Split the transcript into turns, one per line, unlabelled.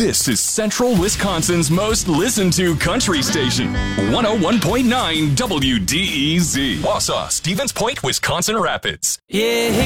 This is Central Wisconsin's most listened to country station, 101.9 WDEZ. Wausau, Stevens Point, Wisconsin Rapids.
Yeah.